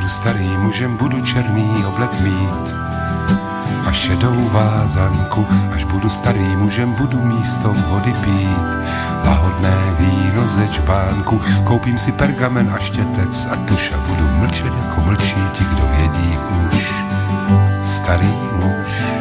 starým mužem, budu černý oblek mít a šedou vázanku. Až budu starým mužem, budu místo vody pít lahodné víno ze čbánku. Koupím si pergamen a štětec a tuš a budu mlčet, jako mlčí ti, kdo vědí už. Starý muž.